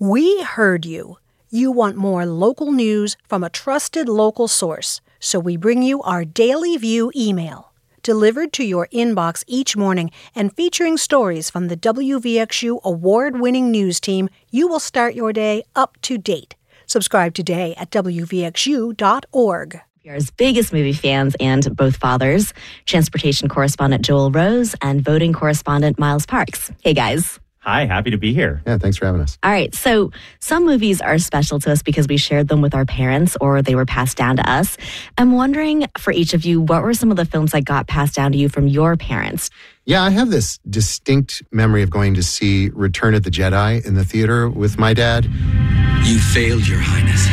We heard you. You want more local news from a trusted local source, so we bring you our Daily View email. Delivered to your inbox each morning and featuring stories from the WVXU award-winning news team, you will start your day up to date. Subscribe today at WVXU.org. NPR's biggest movie fans and both fathers, transportation correspondent Joel Rose and voting correspondent Miles Parks. Hey, guys. Hi, happy to be here. Yeah, thanks for having us. All right, so some movies are special to us because we shared them with our parents or they were passed down to us. I'm wondering, for each of you, what were some of the films that got passed down to you from your parents? Yeah, I have this distinct memory of going to see Return of the Jedi in the theater with my dad. You failed, Your Highness.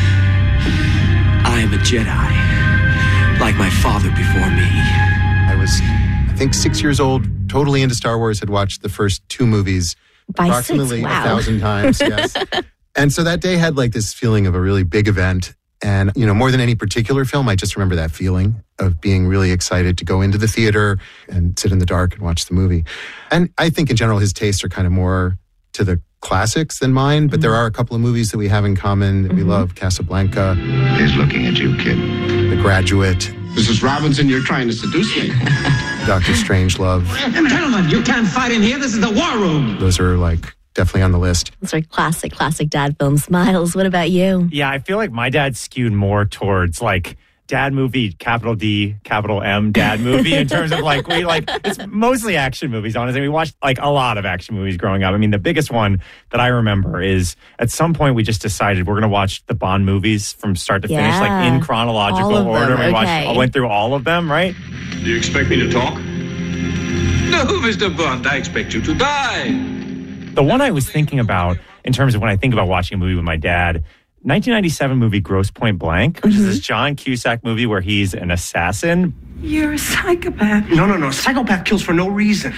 I am a Jedi, like my father before me. I was, I think, 6 years old, totally into Star Wars, had watched the first two movies By approximately 6, wow. 1,000 times, yes. And so that day had like this feeling of a really big event. And, you know, more than any particular film, I just remember that feeling of being really excited to go into the theater and sit in the dark and watch the movie. And I think in general, his tastes are kind of more to the classics than mine, but there are a couple of movies that we have in common that we love. Casablanca. He's looking at you, kid. The Graduate. Mrs. Robinson, you're trying to seduce me. Dr. Strangelove. Gentlemen, you can't fight in here. This is the war room. Those are like definitely on the list. Those are classic dad films. Miles, what about you? Yeah, I feel like my dad skewed more towards like dad movie, capital D, capital M, dad movie in terms of like, it's mostly action movies, honestly. We watched like a lot of action movies growing up. I mean, the biggest one that I remember is at some point we just decided we're going to watch the Bond movies from start to finish, like in chronological All of order. them, We went through all of them, right? Do you expect me to talk? No, Mr. Bond, I expect you to die. The one I was thinking about in terms of when I think about watching a movie with my dad, 1997 movie Gross Point Blank, which is this John Cusack movie where he's an assassin. You're a psychopath. No. Psychopath kills for no reason.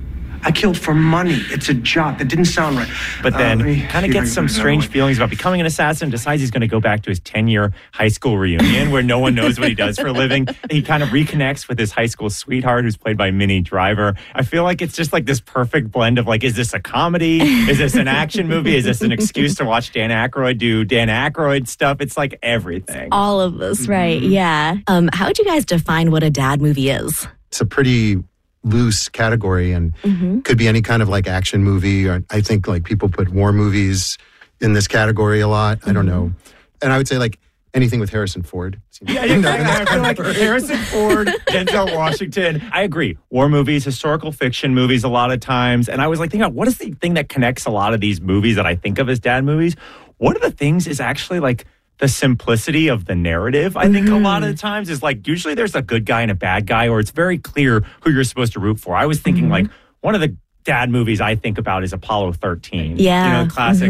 I killed for money. It's a job. That didn't sound right. But then kind of gets some strange feelings about becoming an assassin, decides he's going to go back to his 10-year high school reunion where no one knows what he does for a living. He kind of reconnects with his high school sweetheart who's played by Minnie Driver. I feel like it's just like this perfect blend of like, is this a comedy? Is this an action movie? Is this an excuse to watch Dan Aykroyd do Dan Aykroyd stuff? It's like everything. All of this, right? Yeah. How would you guys define what a dad movie is? It's a pretty loose category and could be any kind of like action movie. Or I think like people put war movies in this category a lot. I don't know. And I would say like anything with Harrison Ford. Yeah, I feel like Harrison Ford, Denzel Washington. I agree. War movies, historical fiction movies a lot of times. And I was like thinking about what is the thing that connects a lot of these movies that I think of as dad movies? One of the things is actually like the simplicity of the narrative. I think a lot of the times is like usually there's a good guy and a bad guy, or it's very clear who you're supposed to root for. I was thinking like one of the dad movies I think about is Apollo 13. Yeah. You know, classic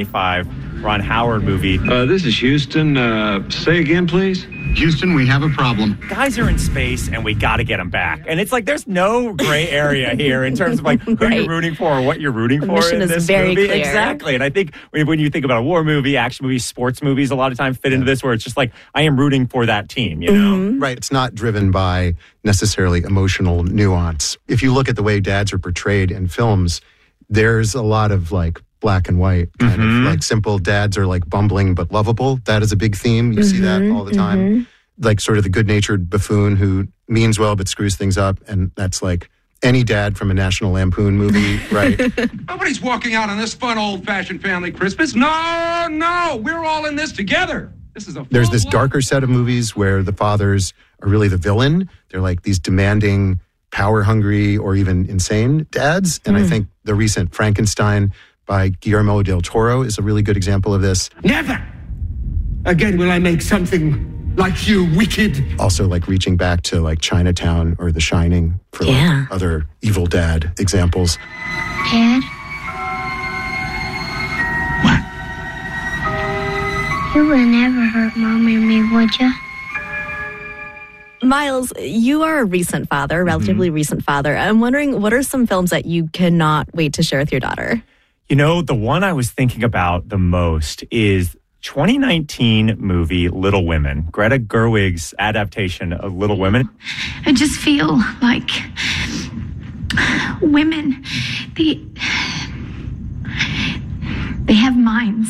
1995 Ron Howard movie. This is Houston. Say again, please. Houston, we have a problem. Guys are in space and we got to get them back. And it's like there's no gray area here in terms of like who you're rooting for or what you're rooting for mission in is this very movie. clear. Exactly. And I think when you think about a war movie, action movies, sports movies, a lot of times fit into this where it's just like I am rooting for that team, you know? Right. It's not driven by necessarily emotional nuance. If you look at the way dads are portrayed in films, there's a lot of like black and white kind of like simple dads are like bumbling but lovable. That is a big theme. You see that all the time. Like sort of the good-natured buffoon who means well but screws things up. And that's like any dad from a National Lampoon movie, right? Nobody's walking out on this fun, old-fashioned family Christmas. No, we're all in this together. This is a There's this darker set of movies where the fathers are really the villain. They're like these demanding, power-hungry, or even insane dads. And I think the recent Frankenstein by Guillermo del Toro is a really good example of this. Never again will I make something like you, wicked. Also like reaching back to like Chinatown or The Shining for like other evil dad examples. Dad? What? You would never hurt Mommy and me, would you? Miles, you are a recent father, relatively recent father. I'm wondering, what are some films that you cannot wait to share with your daughter? You know, the one I was thinking about the most is 2019 movie Little Women, Greta Gerwig's adaptation of Little Women. I just feel like women, they have minds.